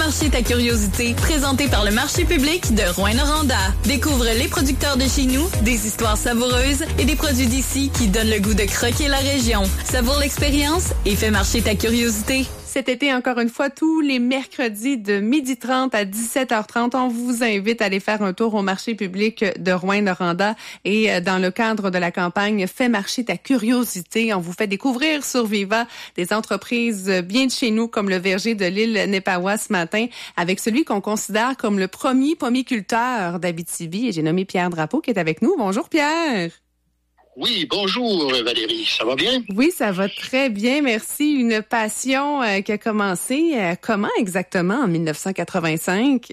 marcher ta curiosité, présenté par le marché public de Rouyn-Noranda. Découvre les producteurs de chez nous, des histoires savoureuses et des produits d'ici qui donnent le goût de croquer la région. Savoure l'expérience et fais marcher ta curiosité. Cet été, encore une fois, tous les mercredis de 12h30 à 17h30, on vous invite à aller faire un tour au marché public de Rouyn-Noranda. Et dans le cadre de la campagne « Fais marcher ta curiosité », on vous fait découvrir sur Viva des entreprises bien de chez nous, comme le verger de l'île Nepawa ce matin, avec celui qu'on considère comme le premier pommiculteur d'Abitibi. Et j'ai nommé Pierre Drapeau qui est avec nous. Bonjour Pierre. Oui, bonjour Valérie, ça va bien? Oui, ça va très bien, merci. Une passion qui a commencé comment exactement en 1985?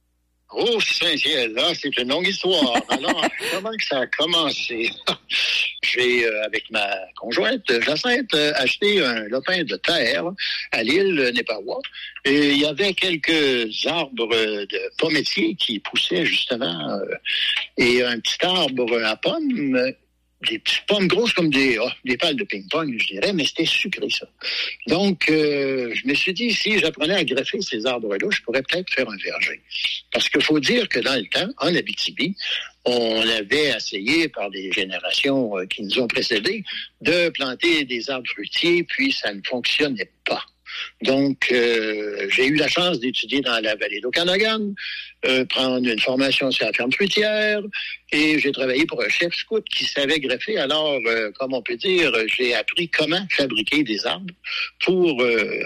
Oh, Saint-Ciel, là, c'est une longue histoire. Alors, comment que ça a commencé? J'ai, avec ma conjointe Jacinthe, acheté un lopin de terre à l'île Nepawa. Et il y avait quelques arbres de pommiers qui poussaient, justement, et un petit arbre à pommes, des petites pommes grosses comme des pales de ping-pong, je dirais, mais c'était sucré, ça. Donc, je me suis dit, si j'apprenais à greffer ces arbres-là, je pourrais peut-être faire un verger. Parce qu'il faut dire que dans le temps, en Abitibi, on avait essayé par des générations qui nous ont précédés de planter des arbres fruitiers, puis ça ne fonctionnait pas. Donc, j'ai eu la chance d'étudier dans la vallée d'Okanagan, prendre une formation sur la ferme fruitière, et j'ai travaillé pour un chef scout qui savait greffer. Alors, comme on peut dire, j'ai appris comment fabriquer des arbres pour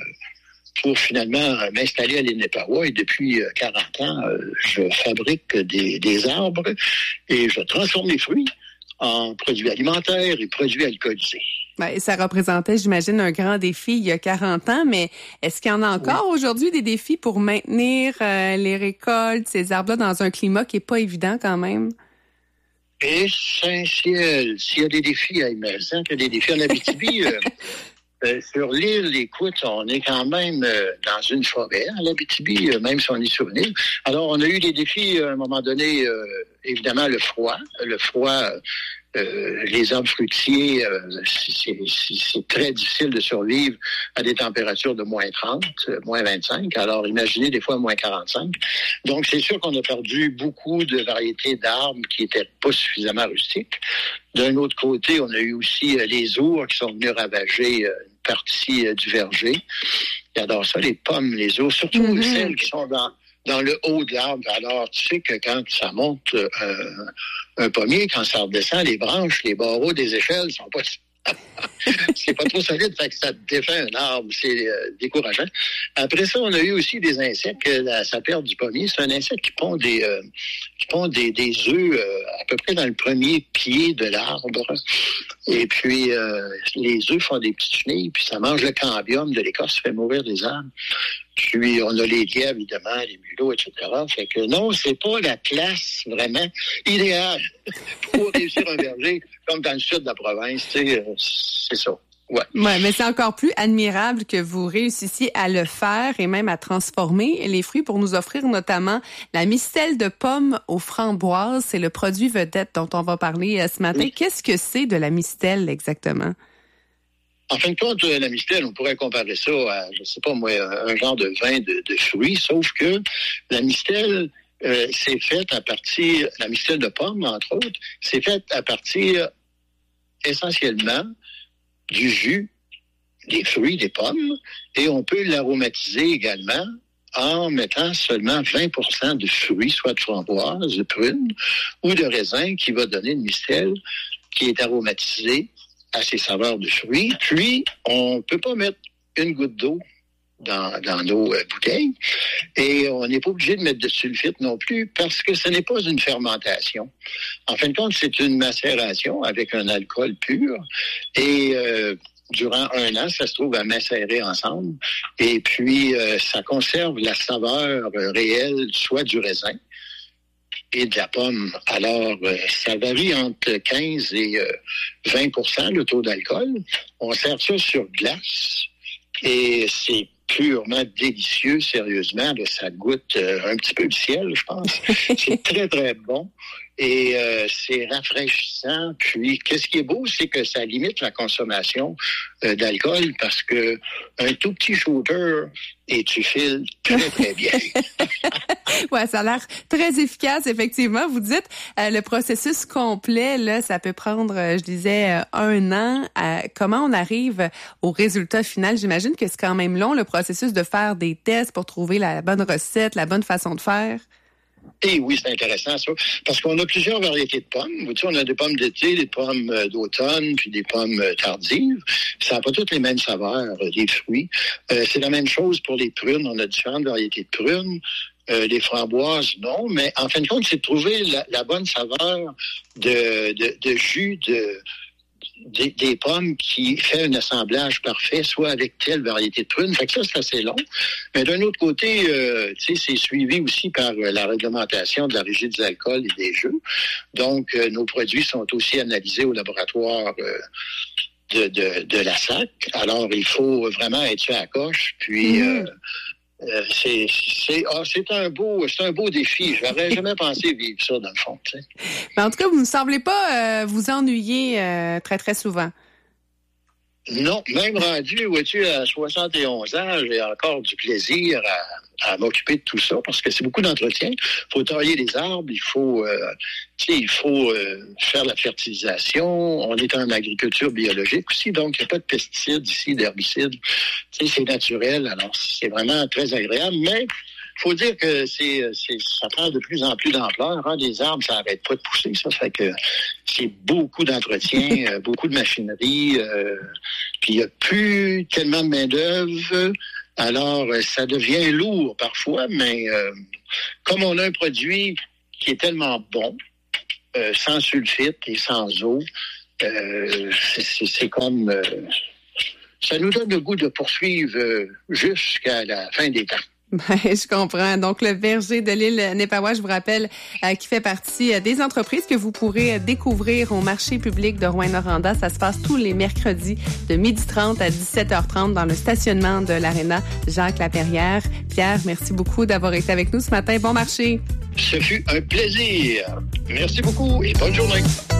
finalement m'installer à l'île Nepawa. Et depuis 40 ans, je fabrique des arbres et je transforme les fruits en produits alimentaires et produits alcoolisés. Ben, ça représentait, j'imagine, un grand défi il y a 40 ans, mais est-ce qu'il y en a encore aujourd'hui des défis pour maintenir les récoltes, ces arbres-là, dans un climat qui est pas évident quand même? Essentiel. S'il y a des défis, imagine qu'il y a des défis en Abitibi. Sur l'île, écoute, on est quand même dans une forêt, en Abitibi, même si on est sur une île. Alors, on a eu des défis, à un moment donné, évidemment, le froid. Les arbres fruitiers, c'est très difficile de survivre à des températures de moins 30, moins 25. Alors, imaginez des fois moins 45. Donc, c'est sûr qu'on a perdu beaucoup de variétés d'arbres qui étaient pas suffisamment rustiques. D'un autre côté, on a eu aussi les ours qui sont venus ravager une partie du verger. J'adore ça, les pommes, les ours, surtout celles qui sont dans le haut de l'arbre. Alors, tu sais que quand ça monte un pommier, quand ça redescend, les branches, les barreaux des échelles sont pas... c'est pas trop solide, fait que ça défait un arbre, c'est décourageant. Après ça, on a eu aussi des insectes, sa perte du pommier, c'est un insecte qui pond des œufs à peu près dans le premier pied de l'arbre. Et puis, les œufs font des petites chenilles, puis ça mange le cambium de l'écorce, ça fait mourir des arbres. Puis, on a les lièvres, évidemment, les mulots, etc. Fait que non, c'est pas la place vraiment idéale pour réussir un verger comme dans le sud de la province. Tu sais, c'est ça. Ouais, mais c'est encore plus admirable que vous réussissiez à le faire et même à transformer les fruits pour nous offrir notamment la mistelle de pommes aux framboises. C'est le produit vedette dont on va parler ce matin. Oui. Qu'est-ce que c'est de la mistelle exactement? En fin de compte, la mistelle, on pourrait comparer ça à, je sais pas moi, un genre de vin de fruits, sauf que la mistelle, c'est faite à partir, la mistelle de pommes, entre autres, c'est faite à partir essentiellement du jus des fruits des pommes, et on peut l'aromatiser également en mettant seulement 20% de fruits, soit de framboises, de prunes ou de raisins, qui va donner une mistelle qui est aromatisée à ses saveurs de fruits. Puis, on peut pas mettre une goutte d'eau dans nos bouteilles, et on n'est pas obligé de mettre de sulfite non plus, parce que ce n'est pas une fermentation. En fin de compte, c'est une macération avec un alcool pur, et durant 1 an, ça se trouve à macérer ensemble, et puis ça conserve la saveur réelle, soit du raisin et de la pomme. Alors, ça varie entre 15 et 20% le taux d'alcool. On sert ça sur glace, et c'est purement délicieux, sérieusement. Là, ça goûte un petit peu le ciel, je pense. C'est très, très bon. Et c'est rafraîchissant. Puis, qu'est-ce qui est beau, c'est que ça limite la consommation d'alcool parce que un tout petit shooter et tu files très, très bien. Ouais, ça a l'air très efficace, effectivement. Vous dites, le processus complet, là, ça peut prendre, je disais, 1 an. Comment on arrive au résultat final? J'imagine que c'est quand même long, le processus de faire des tests pour trouver la bonne recette, la bonne façon de faire. Et oui, c'est intéressant ça, parce qu'on a plusieurs variétés de pommes. Vous savez, on a des pommes d'été, des pommes d'automne, puis des pommes tardives. Ça n'a pas toutes les mêmes saveurs, des fruits. C'est la même chose pour les prunes. On a différentes variétés de prunes. Les framboises, non. Mais en fin de compte, c'est de trouver la bonne saveur de jus des pommes qui fait un assemblage parfait, soit avec telle variété de prunes. Fait que ça, c'est assez long. Mais d'un autre côté, tu sais, c'est suivi aussi par la réglementation de la Régie des alcools et des jeux. Donc, nos produits sont aussi analysés au laboratoire de la SAC. Alors, il faut vraiment être sur la coche. Puis, c'est un beau défi. J'aurais jamais pensé vivre ça, dans le fond. Tu sais. Mais en tout cas, vous ne semblez pas vous ennuyer très, très souvent. Non, même rendu, vois-tu, à 71 ans, j'ai encore du plaisir à m'occuper de tout ça parce que c'est beaucoup d'entretien. Il faut tailler les arbres, il faut faire la fertilisation. On est en agriculture biologique aussi, donc il n'y a pas de pesticides ici, d'herbicides. Tu sais, c'est naturel, alors c'est vraiment très agréable, mais il faut dire que ça prend de plus en plus d'ampleur. Hein. Les arbres, ça n'arrête pas de pousser, ça fait que c'est beaucoup d'entretien, beaucoup de machinerie, puis il n'y a plus tellement de main-d'œuvre. Alors, ça devient lourd parfois, mais comme on a un produit qui est tellement bon, sans sulfite et sans eau, c'est comme... ça nous donne le goût de poursuivre jusqu'à la fin des temps. Je comprends. Donc, le verger de l'île Nepawa, je vous rappelle, qui fait partie des entreprises que vous pourrez découvrir au marché public de Rouyn-Noranda. Ça se passe tous les mercredis de 12h30 à 17h30 dans le stationnement de l'Arena Jacques-Laperrière. Pierre, merci beaucoup d'avoir été avec nous ce matin. Bon marché. Ce fut un plaisir. Merci beaucoup et bonne journée.